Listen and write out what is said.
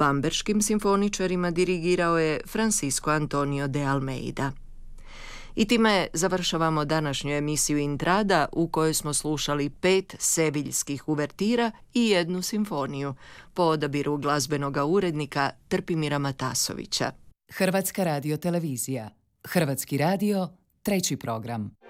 Bamberškim simfoničarima dirigirao je Francisco Antonio de Almeida. I time završavamo današnju emisiju Intrada u kojoj smo slušali 5 seviljskih uvertira i 1 simfoniju po odabiru glazbenog urednika Trpimira Matasovića. Hrvatska radiotelevizija. Hrvatski radio, 3. program.